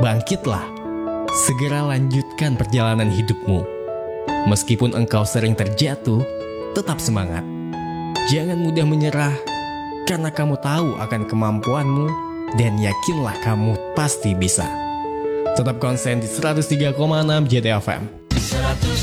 Bangkitlah, segera lanjutkan perjalanan hidupmu. Meskipun engkau sering terjatuh, tetap semangat. Jangan mudah menyerah, karena kamu tahu akan kemampuanmu dan yakinlah kamu pasti bisa. Tetap konsen di 103,6 JTFM. 103,6